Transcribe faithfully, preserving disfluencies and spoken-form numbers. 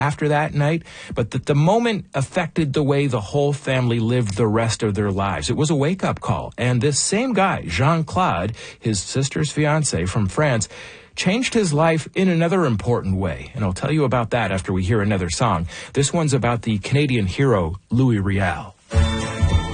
after that night, but that the moment affected the way the whole family lived the rest of their lives. It was a wake-up call. And this same guy, Jean-Claude, his sister's fiancé from France, changed his life in another important way. And I'll tell you about that after we hear another song. This one's about the Canadian hero, Louis Riel.